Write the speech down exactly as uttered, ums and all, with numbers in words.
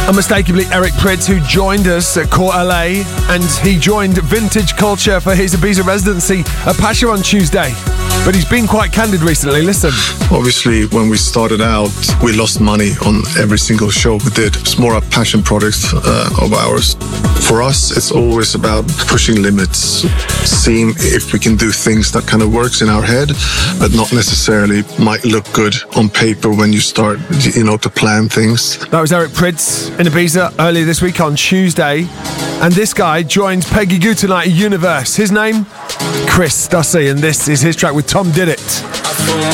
Unmistakably Eric Prydz, who joined us at Core L A, and he joined Vintage Culture for his Ibiza residency at Pacha on Tuesday. But he's been quite candid recently. Listen. Obviously, when we started out, we lost money on every single show we did. It's more a passion project uh, of ours. For us, it's always about pushing limits, seeing if we can do things that kind of works in our head, but not necessarily might look good on paper when you start, you know, to plan things. That was Eric Prydz in Ibiza earlier this week on Tuesday. And this guy joined Peggy Gou tonight at Universe. His name? Chris Stussy, and this is his track with Tom Did It.